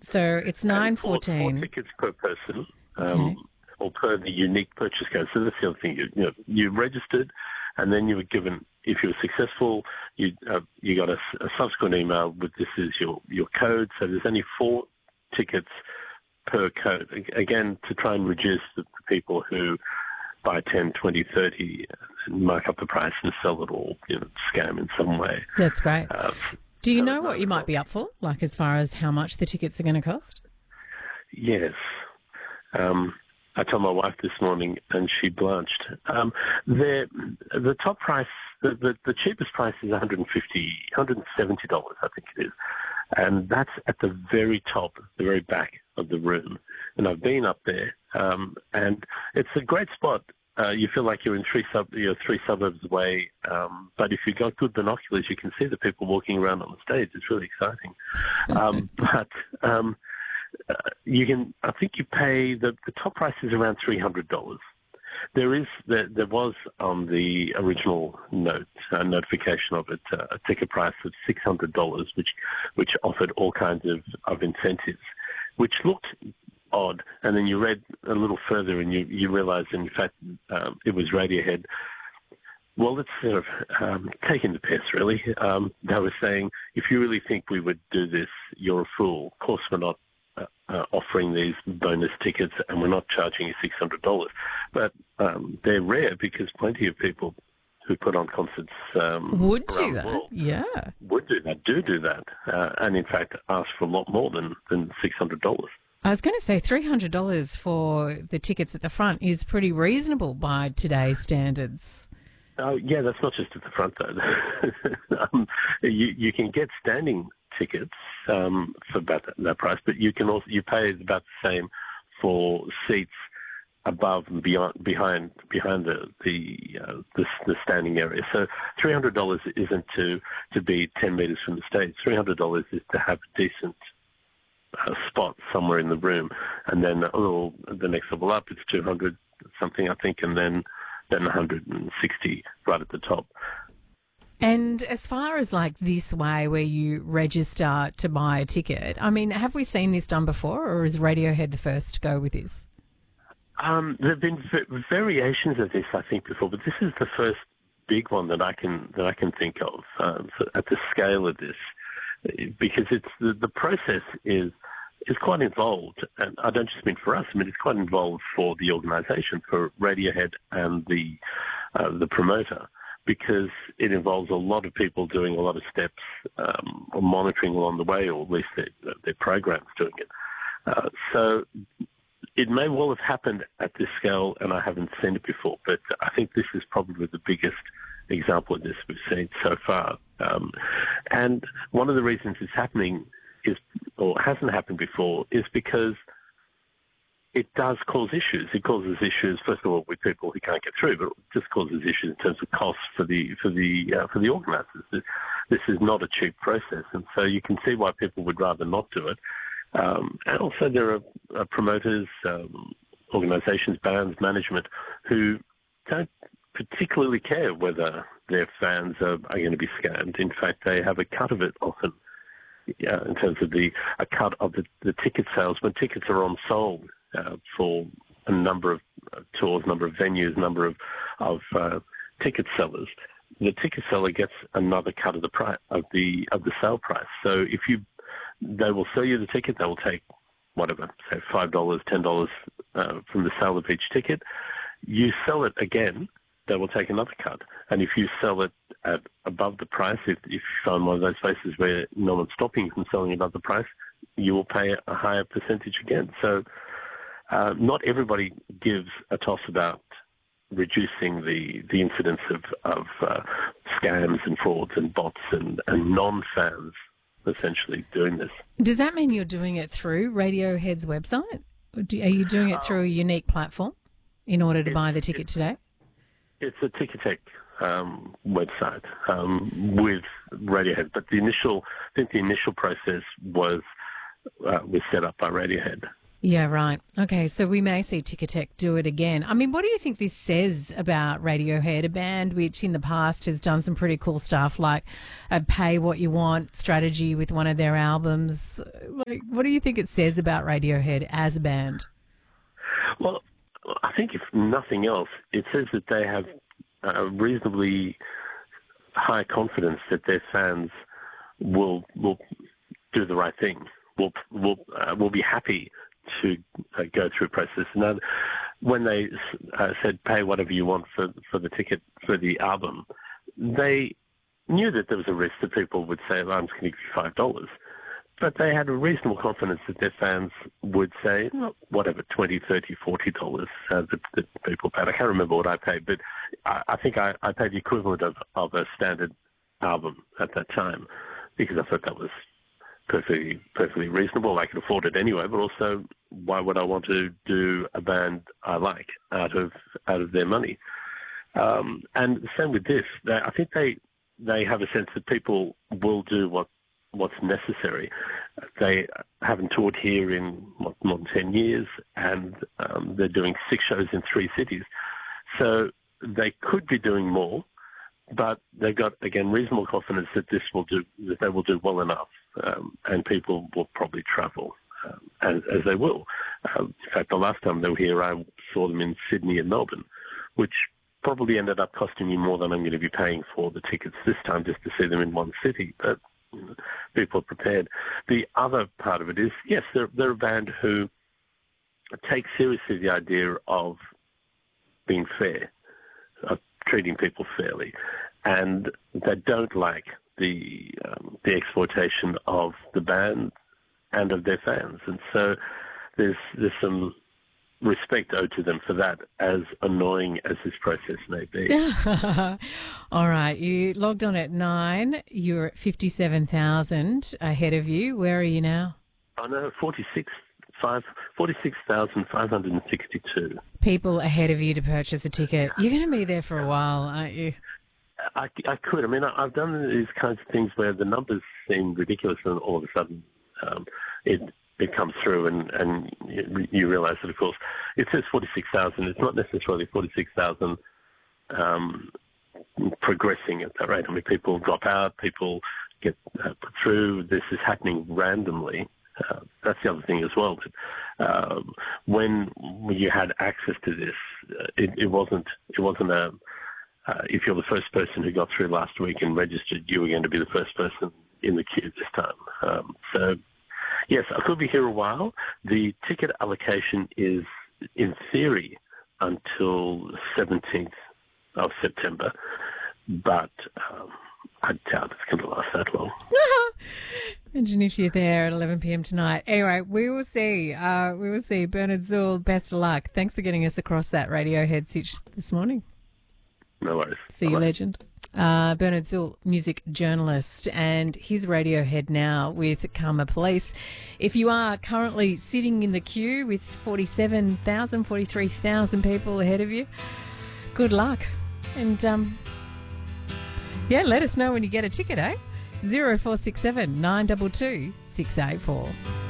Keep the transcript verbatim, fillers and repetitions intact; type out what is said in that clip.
So it's And nine four, four fourteen. tickets per person, Okay. um, or per the unique purchase code. So that's the other thing. You, you know, you registered, and then you were given. If you were successful, you uh, you got a, a subsequent email with this is your your code. So there's only four tickets per code. Again, to try and reduce the people who buy ten, twenty, thirty, and mark up the price and sell it all, you know, scam in some way. That's great. Uh, Do you so know what you might be up for, like as far as how much the tickets are going to cost? Yes. Um, I told my wife this morning, and she blanched. Um, the the top price, the, the, the cheapest price is one hundred fifty dollars, one hundred seventy dollars, I think it is. And that's at the very top, the very back of the room. And I've been up there, um, and it's a great spot. Uh, you feel like you're in three sub, you're three suburbs away. Um, but if you've got good binoculars, you can see the people walking around on the stage. It's really exciting. Um, but um, uh, you can, I think you pay the, the top price is around three hundred dollars. There is there, there was on the original note uh, notification of it uh, a ticket price of six hundred dollars, which which offered all kinds of, of incentives, which looked odd. And then you read a little further and you, you realize, in fact, um, it was Radiohead. Well, it's sort of um, taking the piss, really. Um, they were saying, if you really think we would do this, you're a fool. Of course, we're not uh, uh, offering these bonus tickets and we're not charging you six hundred dollars. But um, they're rare because plenty of people who put on concerts um, Would do around the that, world yeah. would do that, do do that, uh, and in fact ask for a lot more than, than six hundred dollars. I was going to say three hundred dollars for the tickets at the front is pretty reasonable by today's standards. Oh, yeah, that's not just at the front, though. um, you, you can get standing tickets um, for about that, that price, but you can also you pay about the same for seats above and beyond, behind behind the the, uh, the the standing area. So three hundred dollars isn't to to be ten meters from the stage. Three hundred dollars is to have a decent uh, spot somewhere in the room, and then a little the next level up, it's two hundred something, I think, and then then one hundred sixty right at the top. And as far as like this way where you register to buy a ticket, I mean, have we seen this done before, or is Radiohead the first to go with this? Um, there have been v- variations of this, I think, before, but this is the first big one that I can that I can think of um, so at the scale of this, because it's the, the process is is quite involved, and I don't just mean for us. I mean it's quite involved for the organisation, for Radiohead and the uh, the promoter, because it involves a lot of people doing a lot of steps um, or monitoring along the way, or at least their, their programs doing it. Uh, so. It may well have happened at this scale, and I haven't seen it before, but I think this is probably the biggest example of this we've seen so far. Um, and one of the reasons it's happening is, or hasn't happened before, is because it does cause issues. It causes issues, first of all, with people who can't get through, but it just causes issues in terms of costs for the for the uh, for the organisers. This, this is not a cheap process, and so you can see why people would rather not do it. Um, and also there are uh, promoters, um, organisations, bands, management who don't particularly care whether their fans are, are going to be scammed. In fact, they have a cut of it often uh, in terms of the a cut of the, the ticket sales when tickets are on sold uh, for a number of uh, tours, number of venues, number of, of uh, ticket sellers. The ticket seller gets another cut of the price of the of the sale price. So if you They will sell you the ticket. They will take whatever, say five dollars, ten dollars uh, from the sale of each ticket. You sell it again, they will take another cut. And if you sell it at above the price, if, if you find one of those places where no one's stopping you from selling above the price, you will pay a higher percentage again. So uh, not everybody gives a toss about reducing the, the incidence of, of uh, scams and frauds and bots and, and non-fans essentially doing this. Does that mean you're doing it through Radiohead's website? Are you doing it through a unique platform in order to buy the ticket today? It's a Ticketek um, website um, with Radiohead, but the initial, I think the initial process was uh, was set up by Radiohead. Yeah, right. Okay, so we may see Ticketek do it again. I mean, what do you think this says about Radiohead, a band which in the past has done some pretty cool stuff like a pay what you want strategy with one of their albums? Like, what do you think it says about Radiohead as a band? Well, I think if nothing else, it says that they have a reasonably high confidence that their fans will will do the right thing. Will will uh, will be happy to uh, go through a process. Now, when they uh, said pay whatever you want for for the ticket for the album, they knew that there was a risk that people would say, well, "I'm just going to give you five dollars." But they had a reasonable confidence that their fans would say, well, whatever, twenty, thirty, forty dollars uh, that, that people paid. I can't remember what I paid, but I, I think I, I paid the equivalent of, of a standard album at that time because I thought that was perfectly perfectly reasonable. I could afford it anyway, but also why would I want to do a band I like out of out of their money? Um, and the same with this. They, I think they they have a sense that people will do what what's necessary. They haven't toured here in what, more than ten years, and um, they're doing six shows in three cities. So they could be doing more, but they've got, again, reasonable confidence that this will do, that they will do well enough, um, and people will probably travel, um, as, as they will. Um, in fact, the last time they were here, I saw them in Sydney and Melbourne, which probably ended up costing me more than I'm going to be paying for the tickets this time just to see them in one city. But you know, people are prepared. The other part of it is, yes, they're, they're a band who take seriously the idea of being fair, of treating people fairly, and they don't like the um, the exploitation of the band and of their fans, and so there's there's some respect owed to them for that, as annoying as this process may be. All right, you logged on at nine. You're at fifty-seven thousand ahead of you. Where are you now? I know, forty-six thousand five hundred sixty-two. People ahead of you to purchase a ticket. You're going to be there for a while, aren't you? I, I could. I mean, I, I've done these kinds of things where the numbers seem ridiculous and all of a sudden um, it it comes through and, and you, you realise that, of course, it says forty-six thousand. It's not necessarily forty-six thousand um, progressing at that rate. I mean, people drop out, people get uh, put through. This is happening randomly. Uh, that's the other thing as well. Uh, when you had access to this, uh, it, it wasn't it wasn't a uh, if you're the first person who got through last week and registered, you were going to be the first person in the queue this time. Um, so, yes, I could be here a while. The ticket allocation is, in theory, until seventeenth of September, but um, I doubt it's going to last that long. Imagine if you're there at eleven p.m. tonight. Anyway, we will see. Uh, we will see. Bernard Zuhl, best of luck. Thanks for getting us across that Radiohead switch this morning. No worries. See you, legend. Uh, Bernard Zuhl, music journalist, and his Radiohead now with Karma Police. If you are currently sitting in the queue with forty-seven thousand, forty-three thousand people ahead of you, good luck. And, um, yeah, let us know when you get a ticket, eh? zero four six seven nine two two six eight four.